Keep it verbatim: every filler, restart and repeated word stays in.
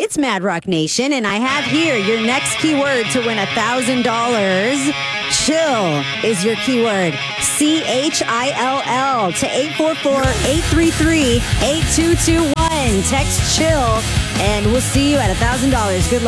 It's Mad Rock Nation, and I have here your next keyword to win one thousand dollars. Chill is your keyword. C H I L L to eight four four, eight three three, eight two two one. Text chill, and we'll see you at one thousand dollars. Good luck.